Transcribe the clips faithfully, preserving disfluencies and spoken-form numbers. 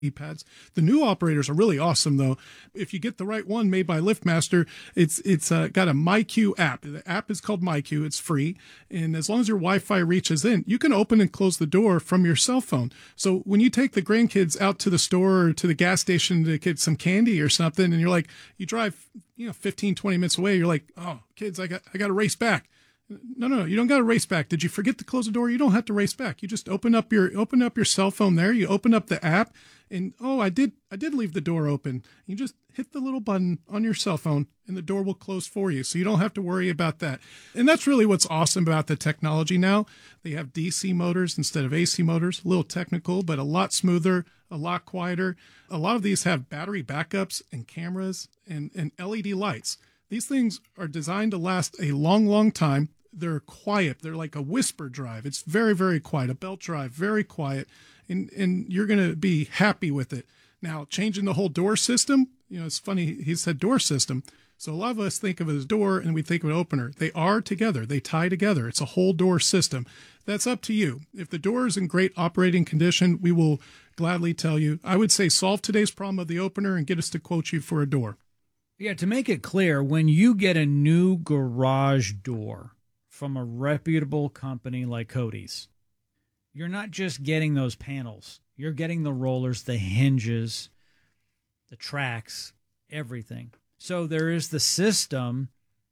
pads. The new operators are really awesome, though. If you get the right one made by LiftMaster, it's it's uh, got a MyQ app. The app is called MyQ. It's free, and as long as your Wi-Fi reaches in, you can open and close the door from your cell phone. So when you take the grandkids out to the store or to the gas station to get some candy or something, and you're like, you drive, you know, fifteen, twenty minutes away, you're like, oh, kids, I got I got to race back. No, no, no. You don't got to race back. Did you forget to close the door? You don't have to race back. You just open up your open up your cell phone there. You open up the app, and oh, I did I did leave the door open. You just hit the little button on your cell phone, and the door will close for you. So you don't have to worry about that. And that's really what's awesome about the technology now. They have D C motors instead of A C motors. A little technical, but a lot smoother, a lot quieter. A lot of these have battery backups and cameras and, and L E D lights. These things are designed to last a long, long time. They're quiet. They're like a whisper drive. It's very, very quiet. A belt drive, very quiet. And, and you're going to be happy with it. Now, changing the whole door system, you know, it's funny. He said door system. So a lot of us think of it as door and we think of an opener. They are together. They tie together. It's a whole door system. That's up to you. If the door is in great operating condition, we will gladly tell you. I would say solve today's problem of the opener and get us to quote you for a door. Yeah, to make it clear, when you get a new garage door from a reputable company like Cody's, you're not just getting those panels. You're getting the rollers, the hinges, the tracks, everything. So there is the system.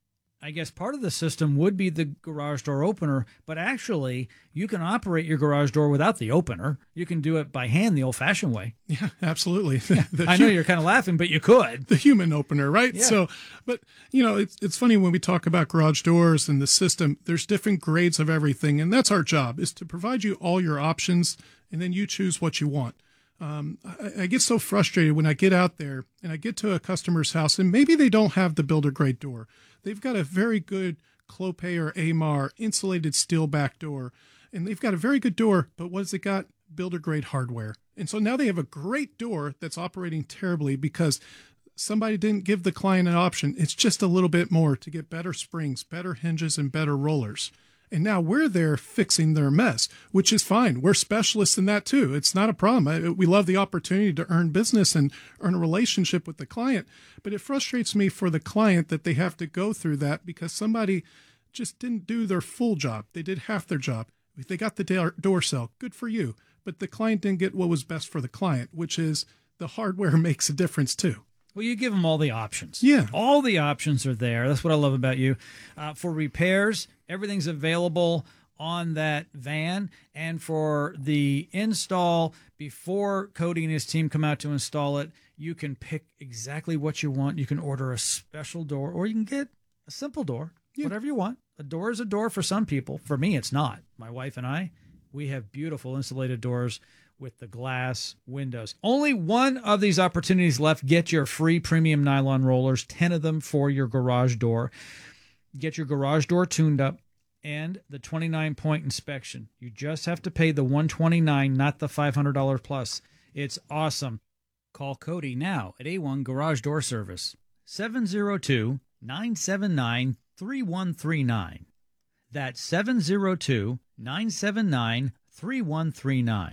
I guess part of the system would be the garage door opener, but actually you can operate your garage door without the opener. You can do it by hand the old-fashioned way. Yeah, absolutely. Yeah. The, the I know you're kind of laughing, but you could. The human opener, right? Yeah. So, but, you know, it's it's funny when we talk about garage doors and the system, there's different grades of everything, and that's our job, is to provide you all your options, and then you choose what you want. Um, I, I get so frustrated when I get out there and I get to a customer's house, and maybe they don't have the builder-grade door. They've got a very good Clopay or Amar insulated steel back door, and they've got a very good door, but what has it got? Builder-grade hardware. And so now they have a great door that's operating terribly because somebody didn't give the client an option. It's just a little bit more to get better springs, better hinges, and better rollers. And now we're there fixing their mess, which is fine. We're specialists in that too. It's not a problem. We love the opportunity to earn business and earn a relationship with the client. But it frustrates me for the client that they have to go through that because somebody just didn't do their full job. They did half their job. If they got the door cell, good for you. But the client didn't get what was best for the client, which is the hardware makes a difference too. Well, you give them all the options. Yeah. All the options are there. That's what I love about you. Uh, for repairs, everything's available on that van. And for the install, before Cody and his team come out to install it, you can pick exactly what you want. You can order a special door, or you can get a simple door, yeah. Whatever you want. A door is a door for some people. For me, it's not. My wife and I, we have beautiful insulated doors with the glass windows. Only one of these opportunities left. Get your free premium nylon rollers, ten of them for your garage door. Get your garage door tuned up and the twenty-nine point inspection. You just have to pay the one hundred twenty-nine dollars, not the five hundred dollars plus. It's awesome. Call Cody now at A one Garage Door Service, seven oh two, nine seven nine, three one three nine. That's seven oh two, nine seven nine, three one three nine.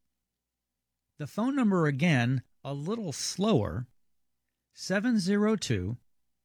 The phone number again, a little slower, seven oh two,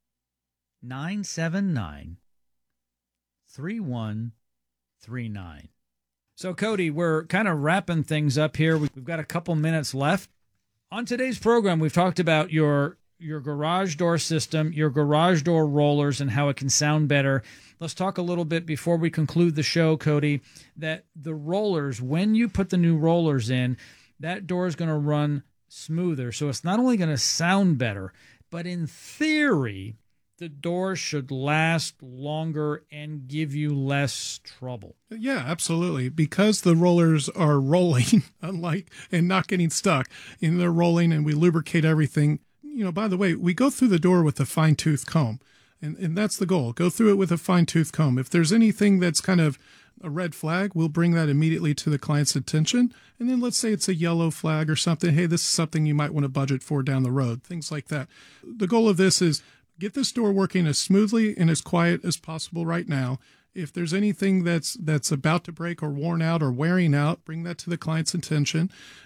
nine seven nine, three one three nine. So, Cody, we're kind of wrapping things up here. We've got a couple minutes left. On today's program, we've talked about your your garage door system, your garage door rollers, and how it can sound better. Let's talk a little bit before we conclude the show, Cody, that the rollers, when you put the new rollers in, that door is going to run smoother. So it's not only going to sound better, but in theory, the door should last longer and give you less trouble. Yeah, absolutely. Because the rollers are rolling, unlike, and not getting stuck, and they're rolling and we lubricate everything. You know, by the way, we go through the door with a fine-tooth comb, and, and that's the goal. Go through it with a fine-tooth comb. If there's anything that's kind of a red flag, we'll bring that immediately to the client's attention. And then let's say it's a yellow flag or something. Hey, this is something you might want to budget for down the road, things like that. The goal of this is get this door working as smoothly and as quiet as possible right now. If there's anything that's that's about to break or worn out or wearing out, bring that to the client's attention.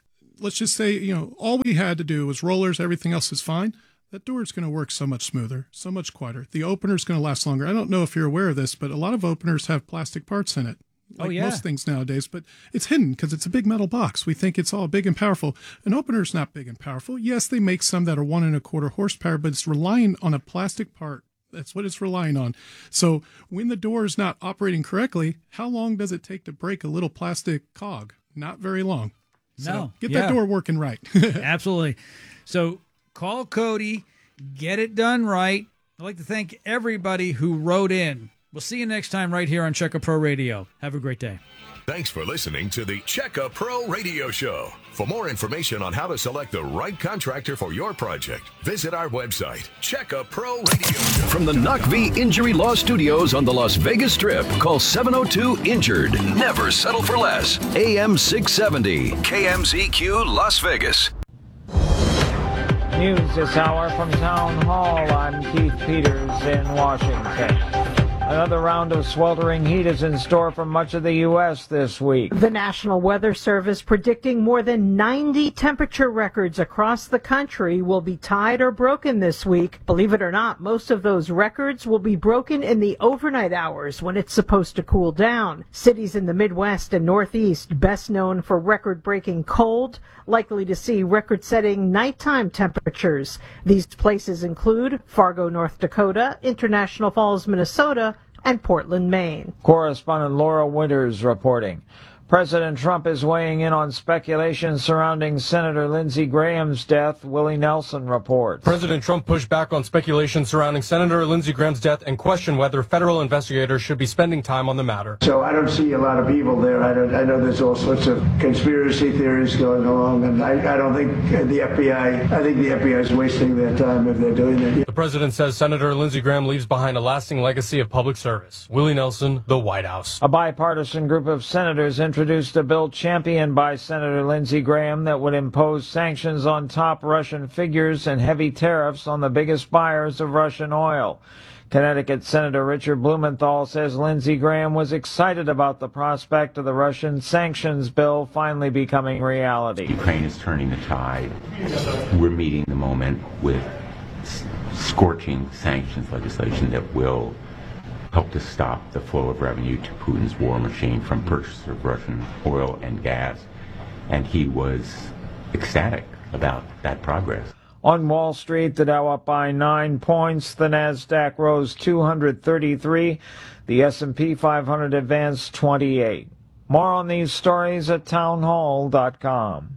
let's just say, you know, all we had to do was rollers, everything else is fine. That door is going to work so much smoother, so much quieter. The opener is going to last longer. I don't know if you're aware of this, but a lot of openers have plastic parts in it. Like oh, yeah. most things nowadays, but it's hidden because it's a big metal box. We think it's all big and powerful. An opener is not big and powerful. Yes, they make some that are one and a quarter horsepower, but it's relying on a plastic part. That's what it's relying on. So when the door is not operating correctly, how long does it take to break a little plastic cog? Not very long. So no. get yeah. that door working right. Absolutely. So call Cody, get it done right. I'd like to thank everybody who wrote in. We'll see you next time right here on Checka Pro Radio. Have a great day. Thanks for listening to the Checka Pro Radio Show. For more information on how to select the right contractor for your project, visit our website, Checka Pro Radio Show. From the N O C V Injury Law Studios on the Las Vegas Strip, call seven oh two injured. Never settle for less. A M six seventy, K M Z Q Las Vegas. News this hour from Town Hall. I'm Keith Peters in Washington. Another round of sweltering heat is in store for much of the U S this week. The National Weather Service predicting more than ninety temperature records across the country will be tied or broken this week. Believe it or not, most of those records will be broken in the overnight hours when it's supposed to cool down. Cities in the Midwest and Northeast, best known for record-breaking cold, likely to see record-setting nighttime temperatures. These places include Fargo, North Dakota, International Falls, Minnesota, and Portland, Maine. Correspondent Laura Winters reporting. President Trump is weighing in on speculation surrounding Senator Lindsey Graham's death. Willie Nelson reports. President Trump pushed back on speculation surrounding Senator Lindsey Graham's death and questioned whether federal investigators should be spending time on the matter. So I don't see a lot of evil there. I, don't, I know there's all sorts of conspiracy theories going along, and I, I don't think the F B I, I think the F B I is wasting their time if they're doing it. The president says Senator Lindsey Graham leaves behind a lasting legacy of public service. Willie Nelson, the White House. A bipartisan group of senators introduced a bill championed by Senator Lindsey Graham that would impose sanctions on top Russian figures and heavy tariffs on the biggest buyers of Russian oil. Connecticut Senator Richard Blumenthal says Lindsey Graham was excited about the prospect of the Russian sanctions bill finally becoming reality. Ukraine is turning the tide. We're meeting the moment with scorching sanctions legislation that will help to stop the flow of revenue to Putin's war machine from purchase of Russian oil and gas. And he was ecstatic about that progress. On Wall Street, the Dow up by nine points. The Nasdaq rose two hundred thirty-three. The S and P five hundred advanced twenty-eight. More on these stories at townhall dot com.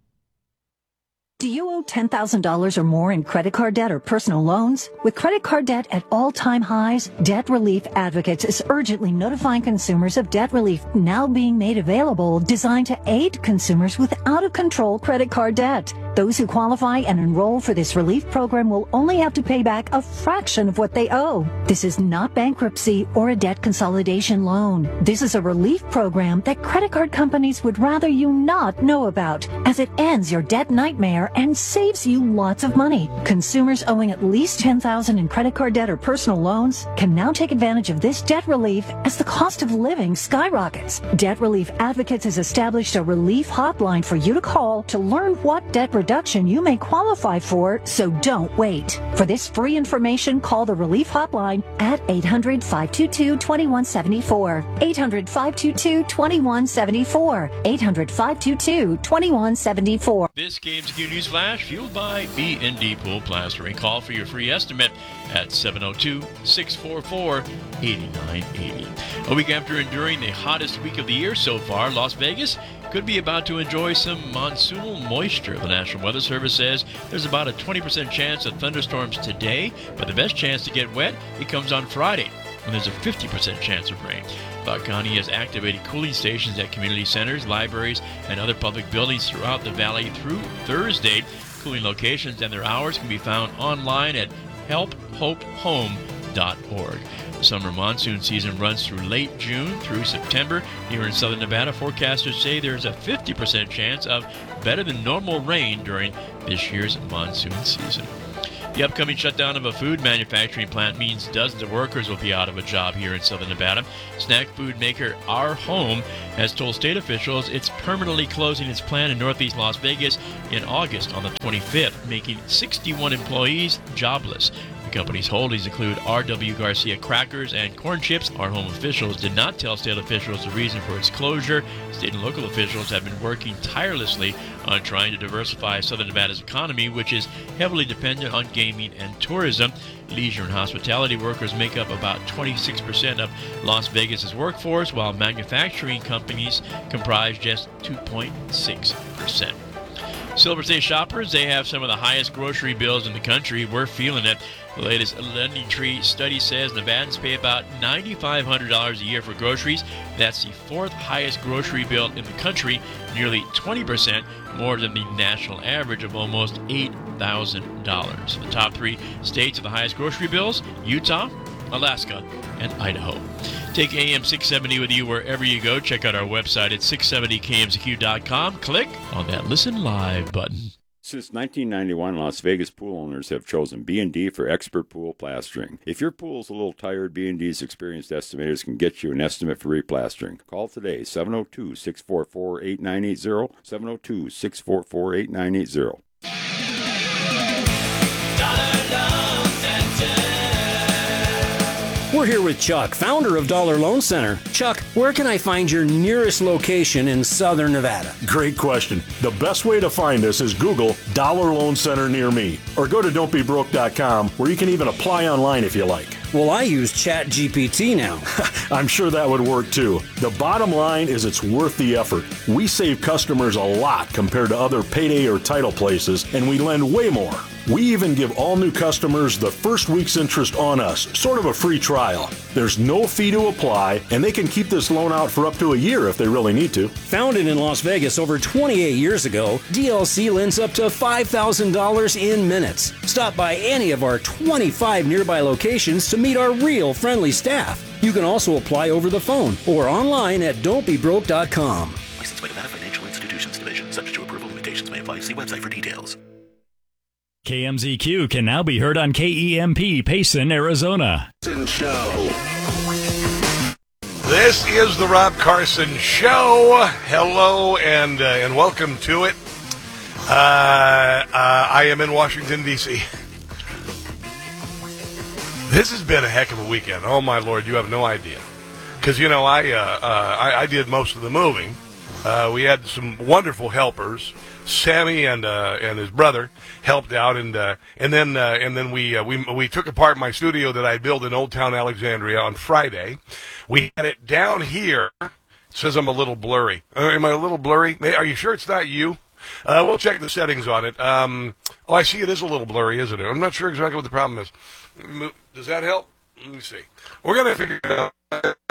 Do you owe ten thousand dollars or more in credit card debt or personal loans? With credit card debt at all-time highs, Debt Relief Advocates is urgently notifying consumers of debt relief now being made available, designed to aid consumers with out-of-control credit card debt. Those who qualify and enroll for this relief program will only have to pay back a fraction of what they owe. This is not bankruptcy or a debt consolidation loan. This is a relief program that credit card companies would rather you not know about, as it ends your debt nightmare and saves you lots of money. Consumers owing at least ten thousand dollars in credit card debt or personal loans can now take advantage of this debt relief as the cost of living skyrockets. Debt Relief Advocates has established a relief hotline for you to call to learn what debt reduction you may qualify for, so don't wait. For this free information, call the relief hotline at eight hundred, five two two, two one seven four. eight hundred, five two two, two one seven four. eight hundred, five two two, two one seven four. This Games Q News Flash fueled by B and D Pool Plastering. Call for your free estimate at seven oh two, six four four, eight nine eight oh. A week after enduring the hottest week of the year so far, Las Vegas could be about to enjoy some monsoonal moisture. The National Weather Service says there's about a twenty percent chance of thunderstorms today, but the best chance to get wet, it comes on Friday, when there's a fifty percent chance of rain. Buck County has activated cooling stations at community centers, libraries, and other public buildings throughout the valley through Thursday. Cooling locations and their hours can be found online at help hope home dot org. The summer monsoon season runs through late June through September. Here in southern Nevada, forecasters say there's a fifty percent chance of better than normal rain during this year's monsoon season. The upcoming shutdown of a food manufacturing plant means dozens of workers will be out of a job here in southern Nevada. Snack food maker Our Home has told state officials it's permanently closing its plant in northeast Las Vegas in August on the twenty-fifth, making sixty-one employees jobless. The company's holdings include R W Garcia crackers and corn chips. Our Home officials did not tell state officials the reason for its closure. State and local officials have been working tirelessly on trying to diversify southern Nevada's economy, which is heavily dependent on gaming and tourism. Leisure and hospitality workers make up about twenty-six percent of Las Vegas's workforce, while manufacturing companies comprise just two point six percent. Silver State shoppers, they have some of the highest grocery bills in the country. We're feeling it. The latest Lending Tree study says Nevadans pay about nine thousand five hundred dollars a year for groceries. That's the fourth highest grocery bill in the country, nearly twenty percent more than the national average of almost eight thousand dollars. The top three states of the highest grocery bills: Utah, Alaska, and Idaho. Take A M six seventy with you wherever you go. Check out our website at six seventy K M Z Q dot com. Click on that Listen Live button. Since nineteen ninety-one, Las Vegas pool owners have chosen B and D for expert pool plastering. If your pool's a little tired, B and D's experienced estimators can get you an estimate for replastering. Call today, seven oh two, six four four, eight nine eight zero, seven oh two, six four four, eight nine eight zero. We're here with Chuck, founder of Dollar Loan Center. Chuck, where can I find your nearest location in southern Nevada? Great question. The best way to find us is Google Dollar Loan Center near me, or go to don't be broke dot com, where you can even apply online if you like. Well, I use Chat G P T now. I'm sure that would work too. The bottom line is it's worth the effort. We save customers a lot compared to other payday or title places, and we lend way more. We even give all new customers the first week's interest on us, sort of a free trial. There's no fee to apply, and they can keep this loan out for up to a year if they really need to. Founded in Las Vegas over twenty-eight years ago, D L C lends up to five thousand dollars in minutes. Stop by any of our twenty-five nearby locations to meet our real friendly staff. You can also apply over the phone or online at don't be broke dot com. Licensed by Nevada Financial Institutions Division. Subject to approval. Limitations may apply. See website for details. K M Z Q can now be heard on K E M P, Payson, Arizona. Show. This is the Rob Carson Show. Hello and uh, and welcome to it. Uh, uh, I am in Washington, D C This has been a heck of a weekend. Oh, my Lord, you have no idea. Because, you know, I, uh, uh, I I did most of the moving. Uh, we had some wonderful helpers. Sammy and uh, and his brother helped out, and uh, and then uh, and then we uh, we we took apart my studio that I built in Old Town Alexandria on Friday. We had it down here. It says I'm a little blurry. Uh, am I a little blurry? Are you sure it's not you? Uh, we'll check the settings on it. Um, oh, I see it is a little blurry, isn't it? I'm not sure exactly what the problem is. Does that help? Let me see. We're gonna figure it out.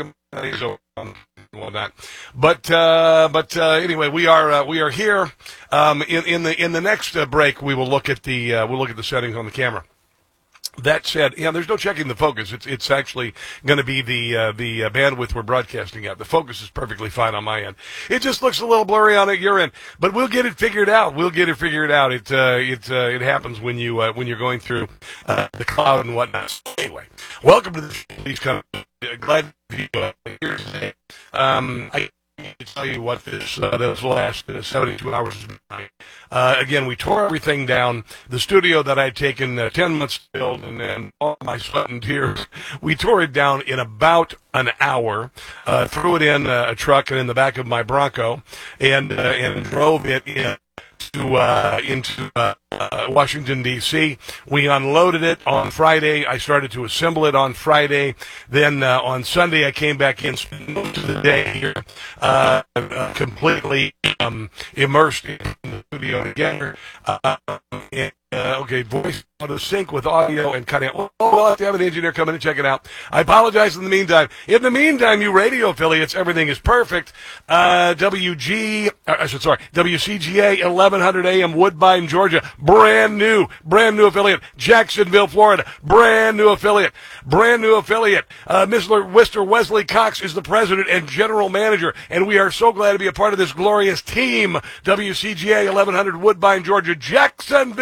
Well, not. But uh, but uh, anyway, we are uh, we are here. Um, in in the in the next uh, break, we will look at the uh, we'll look at the settings on the camera. That said, yeah, there's no checking the focus. It's it's actually going to be the uh, the uh, bandwidth we're broadcasting at. The focus is perfectly fine on my end. It just looks a little blurry on it your end, but we'll get it figured out. We'll get it figured out. It uh, it uh, it happens when you uh, when you're going through uh, the cloud and whatnot. So anyway, welcome to the Please Come. Glad to be uh, here today. Um, I to tell you what this uh, this last uh, seventy-two hours has been like. Uh, again, we tore everything down. The studio that I'd taken uh, ten months to build, and then all my sweat and tears, we tore it down in about an hour. Uh, threw it in uh, a truck and in the back of my Bronco, and uh, and drove it in. To, uh, into uh, uh, Washington, D C We unloaded it on Friday. I started to assemble it on Friday. Then uh, on Sunday, I came back in, spent most of the day here, uh, uh, completely um, immersed in the studio together. Uh, and, uh, okay, voice out of sync with audio and cutting. Oh, we'll have to have an engineer come in and check it out. I apologize in the meantime. In the meantime, you radio affiliates, everything is perfect. Uh, W G, uh, sorry, W C G A eleven hundred A M Woodbine, Georgia, brand new, brand new affiliate. Jacksonville, Florida, brand new affiliate, brand new affiliate. Uh, Mister Mister Wesley Cox is the president and general manager, and we are so glad to be a part of this glorious team. W C G A eleven hundred Woodbine, Georgia, Jacksonville, Florida.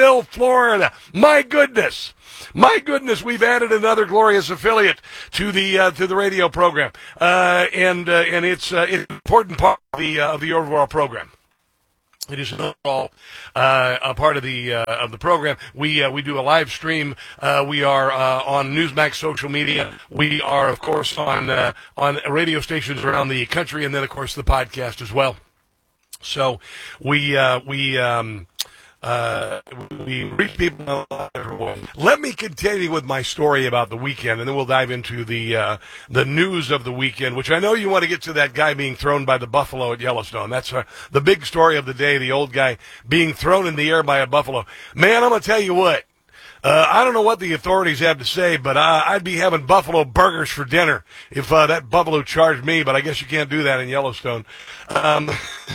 Florida. My goodness. My goodness, we've added another glorious affiliate to the uh, to the radio program, uh, and uh, and it's uh, it's an important part of the uh, of the overall program. It is all uh, a part of the uh, of the program. We uh, we do a live stream. Uh, we are uh, on Newsmax social media. We are, of course, on uh, on radio stations around the country, and then, of course, the podcast as well. So we uh, we. Um, Uh, we reach people. Let me continue with my story about the weekend, and then we'll dive into the uh, the news of the weekend, which I know you want to get to that guy being thrown by the buffalo at Yellowstone. That's uh, the big story of the day, the old guy being thrown in the air by a buffalo. Man, I'm going to tell you what. Uh, I don't know what the authorities have to say, but uh, I'd be having buffalo burgers for dinner if uh, that buffalo charged me, but I guess you can't do that in Yellowstone. Um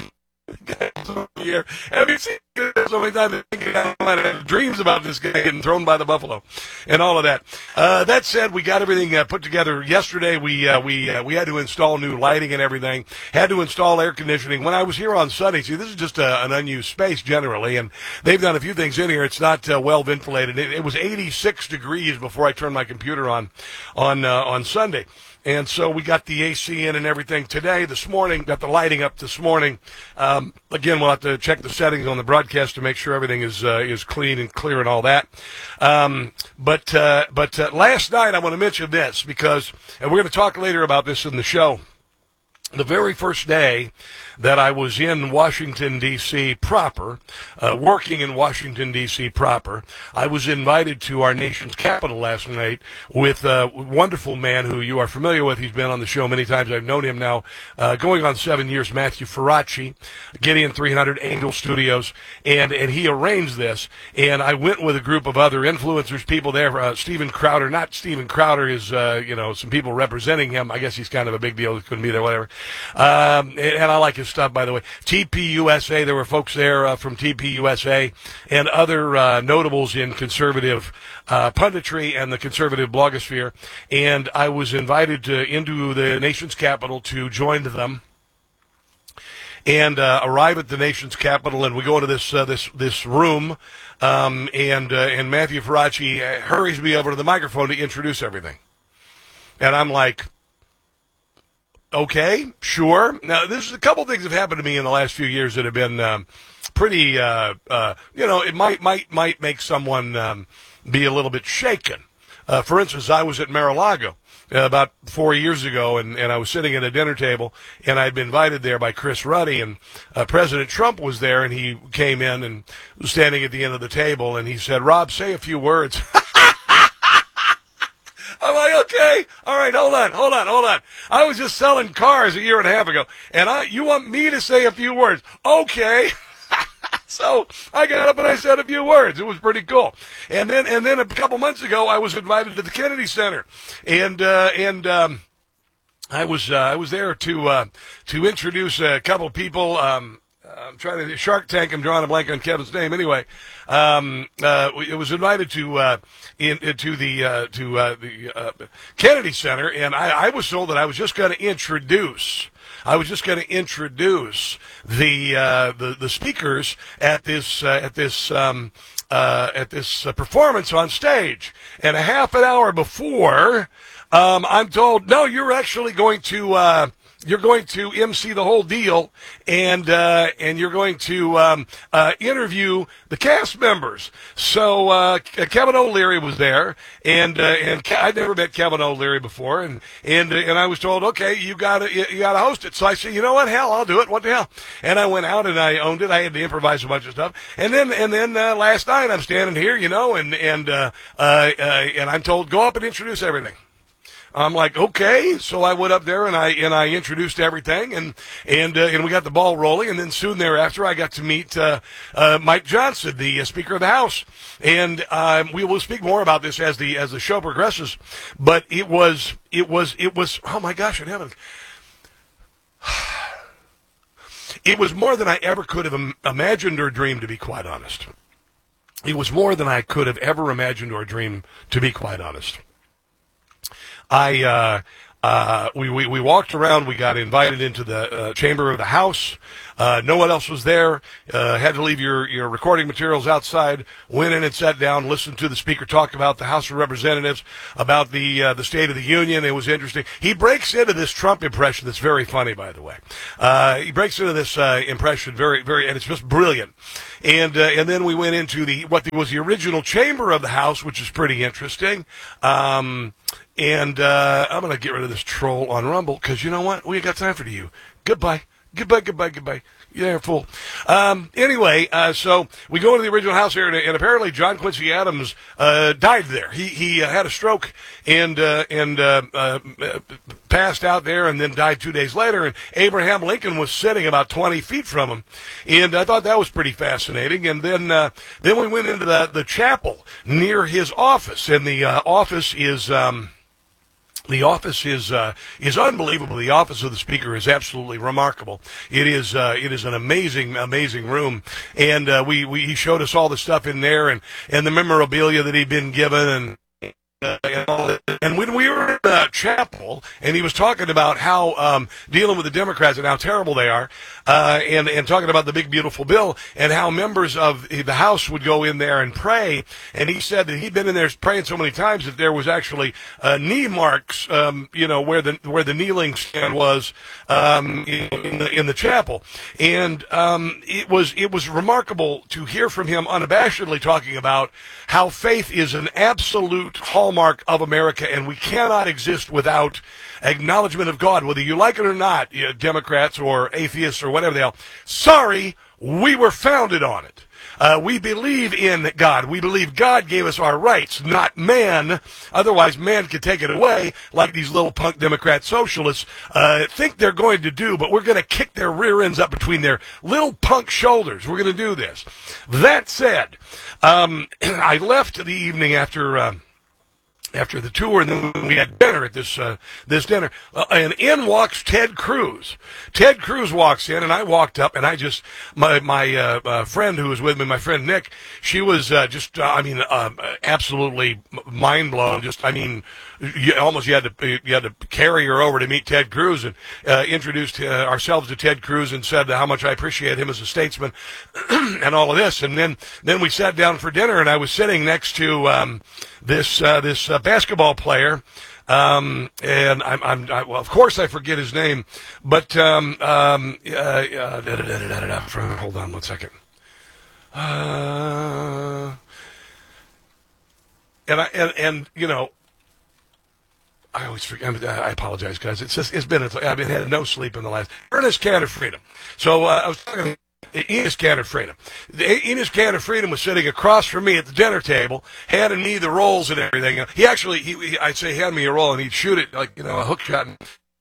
Here. Have you seen so many times I have dreams about this guy getting thrown by the buffalo and all of that? Uh, that said, we got everything uh, put together yesterday. We uh, we uh, we had to install new lighting and everything. Had to install air conditioning. When I was here on Sunday, see, this is just a, an unused space generally, and they've done a few things in here. It's not uh, well ventilated. It, it was eighty-six degrees before I turned my computer on on uh, on Sunday. And so we got the A C in and everything today, this morning, got the lighting up this morning. Um, again, we'll have to check the settings on the broadcast to make sure everything is uh, is clean and clear and all that. Um, but uh, but uh, last night I want to mention this because, and we're going to talk later about this in the show. The very first day that I was in Washington, D C proper, uh, working in Washington, D C proper, I was invited to our nation's capital last night with a wonderful man who you are familiar with. He's been on the show many times. I've known him now uh, going on seven years, Matthew Faraci, Gideon three hundred Angel Studios, and, and he arranged this. And I went with a group of other influencers, people there, uh, Steven Crowder, not Steven Crowder is, uh, you know, some people representing him. I guess he's kind of a big deal. He couldn't be there, whatever. Um, and, and I like his stuff, by the way. T P U S A, there were folks there uh, from T P U S A and other uh, notables in conservative uh, punditry and the conservative blogosphere. And I was invited to, into the nation's capital to join them and uh, arrive at the nation's capital. And we go into this uh, this this room, um, and uh, and Matthew Faraci hurries me over to the microphone to introduce everything. And I'm like, okay, sure. Now, there's a couple things that have happened to me in the last few years that have been um, pretty, uh, uh, you know, it might might might make someone um, be a little bit shaken. Uh, for instance, I was at Mar-a-Lago uh, about four years ago, and, and I was sitting at a dinner table, and I'd been invited there by Chris Ruddy, and uh, President Trump was there, and he came in and was standing at the end of the table, and he said, "Rob, say a few words." I'm like, okay, all right, hold on, hold on, hold on. I was just selling cars a year and a half ago, and I, you want me to say a few words? Okay. So I got up and I said a few words. It was pretty cool. And then, and then a couple months ago, I was invited to the Kennedy Center, and uh, and um, I was uh, I was there to uh, to introduce a couple people. Um, I'm trying to Shark Tank. I'm drawing a blank on Kevin's name. Anyway, um, uh, it was invited to uh, in, to the uh, to uh, the uh, Kennedy Center, and I, I was told that I was just going to introduce. I was just going to introduce the uh, the the speakers at this uh, at this um, uh, at this uh, performance on stage, and a half an hour before, um, I'm told, no, you're actually going to. Uh, You're going to M C the whole deal, and uh, and you're going to um, uh, interview the cast members. So uh, Kevin O'Leary was there, and uh, and Ke- I'd never met Kevin O'Leary before, and and and I was told, okay, you gotta you gotta host it. So I said, you know what, hell, I'll do it. What the hell? And I went out and I owned it. I had to improvise a bunch of stuff, and then and then uh, last night I'm standing here, you know, and and uh, uh, uh, and I'm told, go up and introduce everything. I'm like, okay, so I went up there and I and I introduced everything, and and uh, and we got the ball rolling, and then soon thereafter I got to meet uh, uh, Mike Johnson, the uh, Speaker of the House, and um, we will speak more about this as the as the show progresses. But it was it was it was oh my gosh, in heaven, it was more than I ever could have im- imagined or dreamed, to be quite honest. It was more than I could have ever imagined or dreamed, to be quite honest. I uh, Uh, we, we, we walked around. We got invited into the uh, chamber of the House. Uh, no one else was there. Uh, had to leave your, your recording materials outside. Went in and sat down, listened to the speaker talk about the House of Representatives, about the uh, the State of the Union. It was interesting. He breaks into this Trump impression that's very funny, by the way. Uh, he breaks into this uh, impression very, very, and it's just brilliant. And uh, and then we went into the what was the original chamber of the House, which is pretty interesting. Um, and uh, I'm going to get rid of this troll on Rumble because you know what? We ain't got time for you. Goodbye. Goodbye, goodbye, goodbye. Yeah, fool. Um, anyway, uh, so we go into the original House here, and, and apparently John Quincy Adams uh, died there. He he uh, had a stroke and uh, and uh, uh, passed out there, and then died two days later. And Abraham Lincoln was sitting about twenty feet from him, and I thought that was pretty fascinating. And then uh, then we went into the the chapel near his office, and the uh, office is. Um, The office is uh, is unbelievable. The office of the Speaker is absolutely remarkable. It is uh, it is an amazing amazing room, and uh, we, we he showed us all the stuff in there and, and the memorabilia that he'd been given and. Uh, and, all that. And when we were in the chapel, and he was talking about how um, dealing with the Democrats and how terrible they are, uh, and and talking about the big beautiful bill and how members of the House would go in there and pray, and he said that he'd been in there praying so many times that there was actually uh, knee marks, um, you know, where the where the kneeling stand was um, in the in the chapel, and um, it was it was remarkable to hear from him unabashedly talking about how faith is an absolute hallmark of America, and we cannot exist without acknowledgement of God, whether you like it or not, you know, Democrats or atheists or whatever they are. Sorry, we were founded on it. Uh, we believe in God. We believe God gave us our rights, not man. Otherwise, man could take it away, like these little punk Democrat socialists uh, think they're going to do, but we're going to kick their rear ends up between their little punk shoulders. We're going to do this. That said, um, I left the evening after... Uh, After the tour, and then we had dinner at this uh, this dinner, uh, and in walks Ted Cruz. Ted Cruz walks in, and I walked up, and I just my my uh, uh, friend who was with me, my friend Nick, she was uh, just uh, I mean uh, absolutely mind blown. Just I mean, you almost you had to you had to carry her over to meet Ted Cruz, and uh, introduced uh, ourselves to Ted Cruz, and said how much I appreciate him as a statesman, and all of this, and then then we sat down for dinner, and I was sitting next to um, this uh, this. Uh, basketball player, um, and I'm, I'm I, well, of course I forget his name, but um, um, uh, uh, da, da, da, da, da, da. Hold on one second. Uh, and I and, and you know, I always forget. I apologize, guys. It's just it's been I've been had no sleep in the last. Ernest Can of Freedom. So uh, I was talking. Enos Can of Freedom. Enos Can of Freedom was sitting across from me at the dinner table, handing me the rolls and everything. He actually, he, he I'd say, hand me a roll, and he'd shoot it like, you know, a hook shot. And,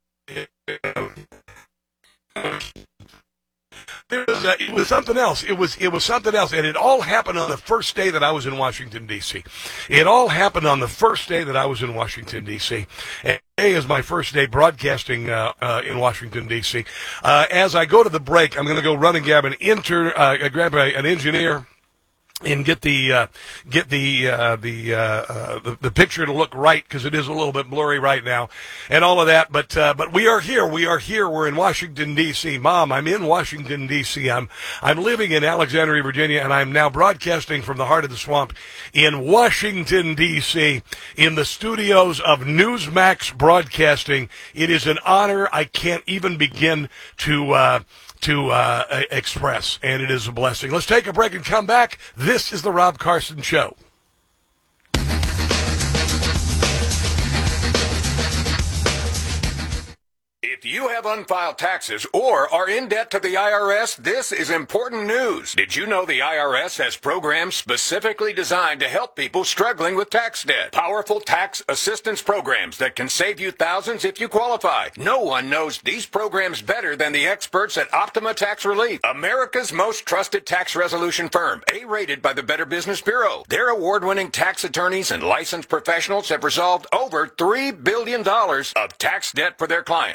It was, uh, it was something else. It was it was something else, and it all happened on the first day that I was in Washington, D C It all happened on the first day that I was in Washington, D C And today is my first day broadcasting uh, uh, in Washington, D C Uh, as I go to the break, I'm going to go run and grab an inter, uh, grab a, an engineer. And get the uh, get the uh, the, uh, uh, the the picture to look right, because it is a little bit blurry right now, and all of that. But uh, but we are here. We are here. We're in Washington D C Mom, I'm in Washington D C I'm I'm living in Alexandria, Virginia, and I'm now broadcasting from the heart of the swamp in Washington D C in the studios of Newsmax Broadcasting. It is an honor I can't even begin to. Uh, to uh, express, and it is a blessing. Let's take a break and come back. This is the Rob Carson Show. If you have unfiled taxes or are in debt to the I R S, this is important news. Did you know the I R S has programs specifically designed to help people struggling with tax debt? Powerful tax assistance programs that can save you thousands if you qualify. No one knows these programs better than the experts at Optima Tax Relief, America's most trusted tax resolution firm, A-rated by the Better Business Bureau. Their award-winning tax attorneys and licensed professionals have resolved over three billion dollars of tax debt for their clients. One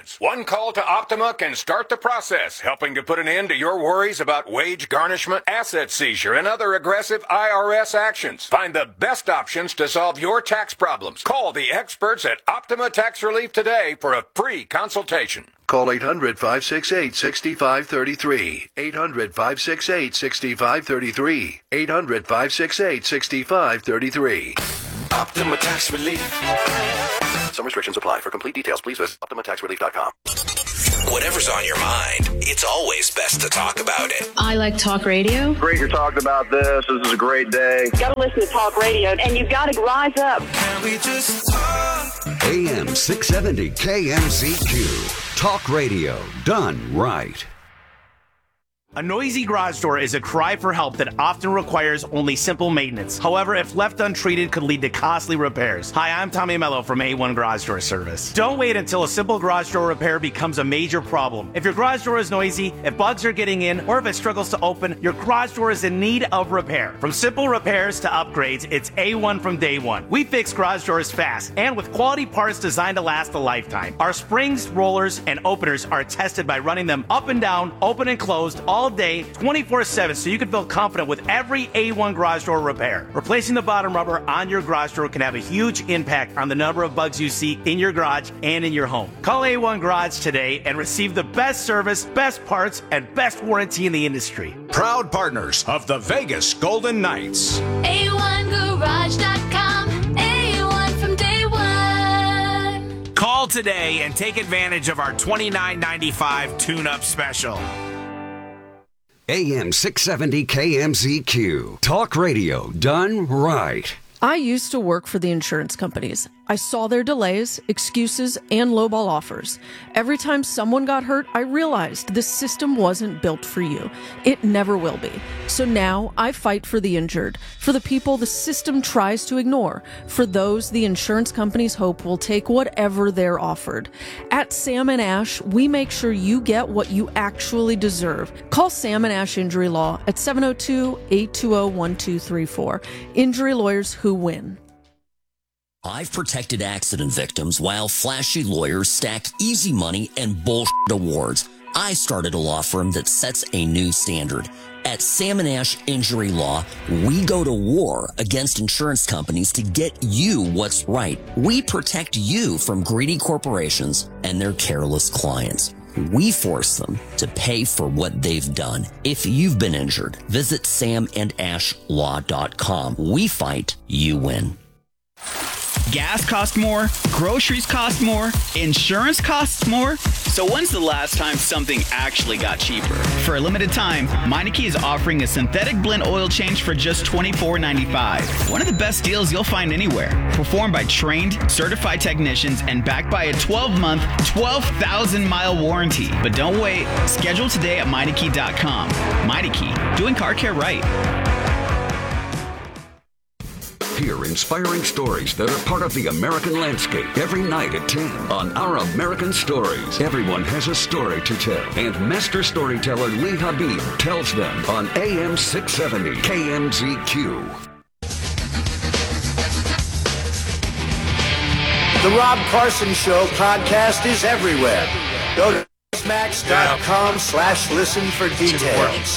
One call to Optima can start the process, helping to put an end to your worries about wage garnishment, asset seizure, and other aggressive I R S actions. Find the best options to solve your tax problems. Call the experts at Optima Tax Relief today for a free consultation. Call eight hundred, five six eight, six five three three. eight hundred, five six eight, six five three three. eight hundred, five six eight, six five three three. Optima Tax Relief. Some restrictions apply. For complete details, please visit Optima Tax Relief dot com. Whatever's on your mind, it's always best to talk about it. I like talk radio. Great you're talking about this. This is a great day. You gotta listen to talk radio, and you've got to rise up. Can we just talk? A M six seventy K M Z Q. Talk radio done right. A noisy garage door is a cry for help that often requires only simple maintenance. However, if left untreated, could lead to costly repairs. Hi, I'm Tommy Mello from A one Garage Door Service. Don't wait until a simple garage door repair becomes a major problem. If your garage door is noisy, if bugs are getting in, or if it struggles to open, your garage door is in need of repair. From simple repairs to upgrades, it's A one from day one. We fix garage doors fast and with quality parts designed to last a lifetime. Our springs, rollers, and openers are tested by running them up and down, open and closed, all day, twenty-four seven, so you can feel confident with every A one garage door repair. Replacing the bottom rubber on your garage door can have a huge impact on the number of bugs you see in your garage and in your home. Call A one Garage today and receive the best service, best parts, and best warranty in the industry. Proud partners of the Vegas Golden Knights. A one garage dot com. A one from day one. Call today and take advantage of our twenty-nine ninety-five tune-up special. A M six seventy K M Z Q. Talk radio done right. I used to work for the insurance companies. I saw their delays, excuses, and lowball offers. Every time someone got hurt, I realized this system wasn't built for you. It never will be. So now I fight for the injured, for the people the system tries to ignore, for those the insurance companies hope will take whatever they're offered. At Sam and Ash, we make sure you get what you actually deserve. Call Sam and Ash Injury Law at seven oh two, eight two zero, one two three four. Injury lawyers who win. I've protected accident victims while flashy lawyers stack easy money and bullshit awards. I started a law firm that sets a new standard. At Sam and Ash Injury Law, we go to war against insurance companies to get you what's right. We protect you from greedy corporations and their careless clients. We force them to pay for what they've done. If you've been injured, visit sam and ash law dot com. We fight, you win. Gas costs more, groceries cost more, insurance costs more. So when's the last time something actually got cheaper? For a limited time, Meineke is offering a synthetic blend oil change for just twenty-four ninety-five. One of the best deals you'll find anywhere. Performed by trained, certified technicians and backed by a twelve-month, twelve thousand mile warranty. But don't wait. Schedule today at Meineke dot com. Meineke, doing car care right. Hear inspiring stories that are part of the American landscape every night at ten on Our American Stories. Everyone has a story to tell, and master storyteller Lee Habib tells them on A M six seventy K M Z Q. The Rob Carson Show podcast is everywhere. Go to max dot com slash listen for details.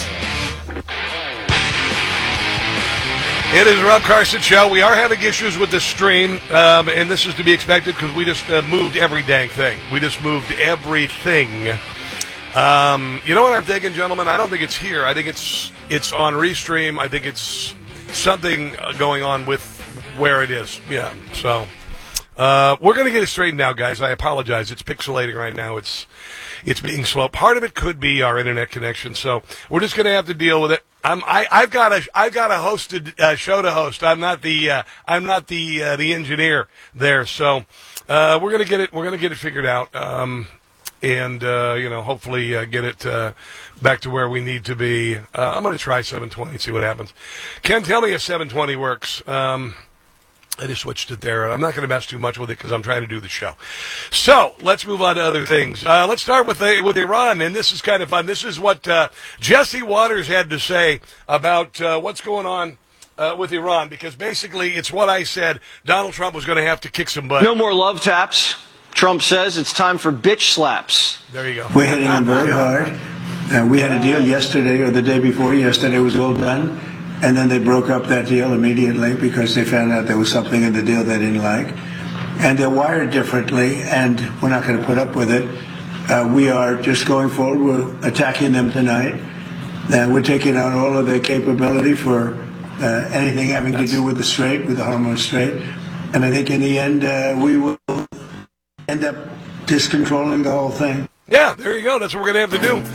It is the Rob Carson Show. We are having issues with the stream, um, and this is to be expected because we just uh, moved every dang thing. We just moved everything. Um, you know what I'm thinking, gentlemen? I don't think it's here. I think it's it's on Restream. I think it's something going on with where it is. Yeah, so uh, we're going to get it straightened out, guys. I apologize. It's pixelating right now. It's it's being slow. Part of it could be our internet connection, so we're just going to have to deal with it. I'm, I, I've got a, I've got a hosted uh, show to host. I'm not the, uh, I'm not the, uh, the engineer there. So, uh, we're gonna get it, we're gonna get it figured out, um, and uh, you know, hopefully uh, get it uh, back to where we need to be. Uh, I'm gonna try seven twenty and see what happens. Ken, tell me if seven twenty works. Um, I just switched it there. I'm not going to mess too much with it because I'm trying to do the show. So let's move on to other things. Uh, let's start with uh, with Iran, and this is kind of fun. This is what uh, Jesse Waters had to say about uh, what's going on uh, with Iran, because basically it's what I said. Donald Trump was going to have to kick some butt. No more love taps. Trump says it's time for bitch slaps. There you go. We're hitting them very hard. Uh, we had a deal yesterday or the day before yesterday was all done, and then they broke up that deal immediately because they found out there was something in the deal they didn't like. And they're wired differently, and we're not going to put up with it. Uh, we are just going forward. We're attacking them tonight. Uh, we're taking out all of their capability for uh, anything having to do with the Strait, with the Hormuz Strait. And I think in the end, uh, we will end up discontrolling the whole thing. Yeah, there you go. That's what we're going to have to do.